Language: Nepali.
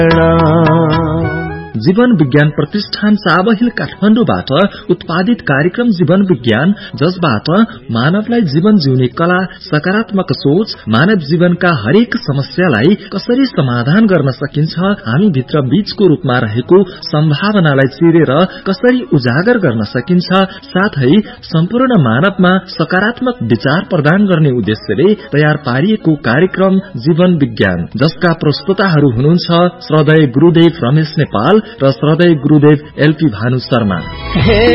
जीवन विज्ञान प्रतिष्ठान साबहिल काठमाडौँबाट उत्पादित कार्यक्रम जीवन विज्ञान, जसबाट मानवलाई जीवन जिउने कला, सकारात्मक सोच, मानव जीवनका हरेक समस्यालाई कसरी समाधान गर्न सकिन्छ, हामी भित्र बीजको रूपमा रहेको सम्भावनालाई चिरेर कसरी उजागर गर्न सकिन्छ, साथै सम्पूर्ण मानवमा सकारात्मक विचार प्रदान गर्ने उद्देश्यले तयार पारिएको कार्यक्रम जीवन विज्ञान, जसका प्रस्तोताहरू हुनुहुन्छ श्रद्धेय गुरुदेव रमेश नेपाल र श्रद्धेय गुरुदेव एलपी भानु शर्मा।